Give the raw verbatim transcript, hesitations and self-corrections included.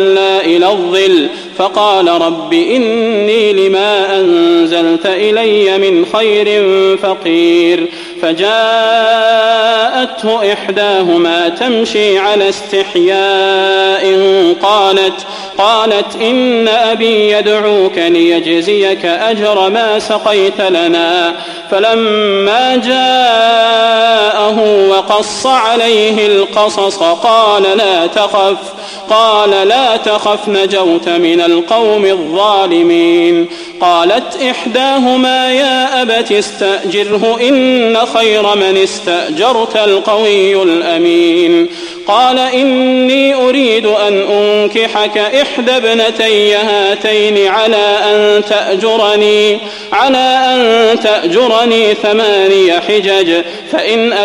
إلى الظل فقال رب إني لما أنزلت إلي من خير فقير. فجاءته إحداهما تمشي على استحياء قالت قالت إن أبي يدعوك ليجزيك أجر ما سقيت لنا. فلما جاءه وقص عليه القصص قال لا تخف قال لا تخف نجوت من القوم الظالمين. قالت إحداهما يا أبت استأجره إن خير من استأجرت القوي الأمين. قال إني أريد أن أنكحك إحدى ابنتي هاتين على أن تأجرني على أن تأجرني ثماني حجج فإن